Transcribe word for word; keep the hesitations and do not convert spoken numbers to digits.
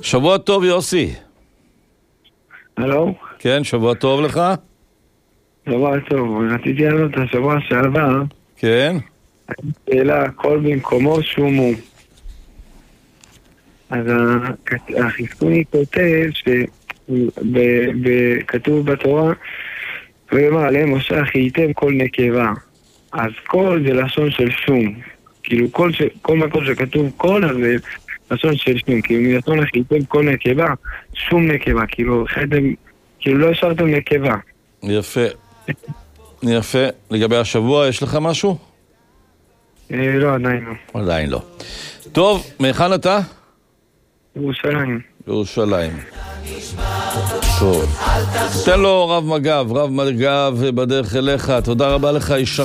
שבוע טוב, יוסי. הלו? כן, שבוע טוב לך. שבוע טוב, רציתי לענות את השבוע שעבר. כן. שאלה, הכל במקומו שומו. אז החיסקוני כותב שכתוב בתורה, ואמר עליהם משה חייתם כל נקבה. אז כל זה לשון של שום. כאילו כל, ש... כל מקום שכתוב כל, אז זה לשון של שום. כאילו מלשון חייתם כל נקבה, שום נקבה. כאילו חייתם, כאילו לא השארתם נקבה. יפה. יפה. לגבי השבוע, יש לך משהו? אה, לא, עדיין לא. עדיין לא. טוב, מהיכן אתה? ירושלים. ירושלים. טוב. תן לו רב מג"ב, רב מג"ב בדרך אליך. תודה רבה לך, איש